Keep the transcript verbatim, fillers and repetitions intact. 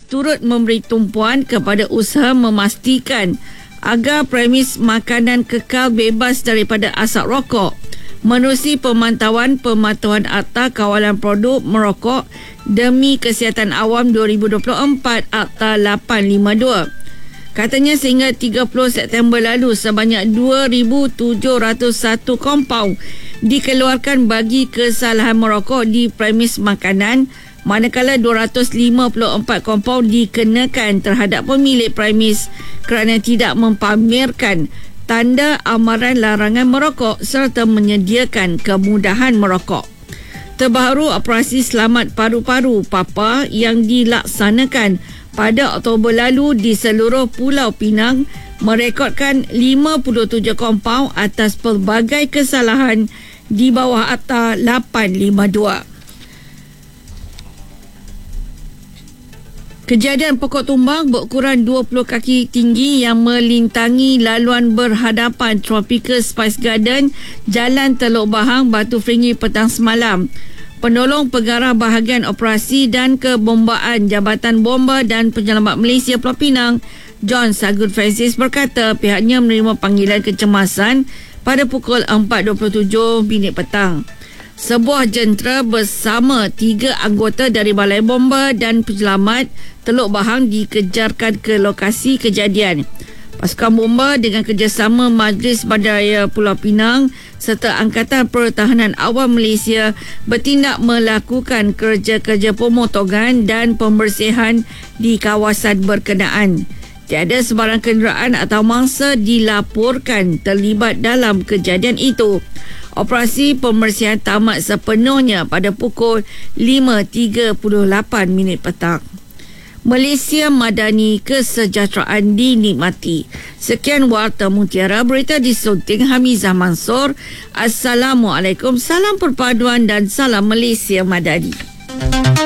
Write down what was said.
turut memberi tumpuan kepada usaha memastikan agar premis makanan kekal bebas daripada asap rokok menerusi pemantauan pematuhan Akta Kawalan Produk Merokok demi Kesihatan Awam dua ribu dua puluh empat Akta lapan lima dua. Katanya sehingga tiga puluh September lalu sebanyak dua ribu tujuh ratus satu kompaun dikeluarkan bagi kesalahan merokok di premis makanan, manakala dua ratus lima puluh empat kompaun dikenakan terhadap pemilik premis kerana tidak mempamerkan tanda amaran larangan merokok serta menyediakan kemudahan merokok. Terbaru, operasi selamat paru-paru Papa yang dilaksanakan pada Oktober lalu di seluruh Pulau Pinang merekodkan lima puluh tujuh kompaun atas pelbagai kesalahan di bawah Akta lapan lima dua. Kejadian pokok tumbang berukuran dua puluh kaki tinggi yang melintangi laluan berhadapan Tropical Spice Garden, Jalan Teluk Bahang, Batu Feringhi petang semalam. Penolong Pengarah Bahagian Operasi dan Kebombaan Jabatan Bomba dan Penyelamat Malaysia Pulau Pinang, John Sagun Francis berkata pihaknya menerima panggilan kecemasan pada pukul empat dua puluh tujuh minit petang. Sebuah jentera bersama tiga anggota dari Balai Bomba dan Penyelamat Teluk Bahang dikejarkan ke lokasi kejadian. Pasukan bomba dengan kerjasama Majlis Bandaraya Pulau Pinang serta Angkatan Pertahanan Awam Malaysia bertindak melakukan kerja-kerja pemotongan dan pembersihan di kawasan berkenaan. Tiada sebarang kenderaan atau mangsa dilaporkan terlibat dalam kejadian itu. Operasi pembersihan tamat sepenuhnya pada pukul lima tiga puluh lapan minit petang. Malaysia Madani, kesejahteraan dinikmati. Sekian Warta Mutiara, berita disunting Hamizah Mansor. Assalamualaikum, salam perpaduan dan salam Malaysia Madani.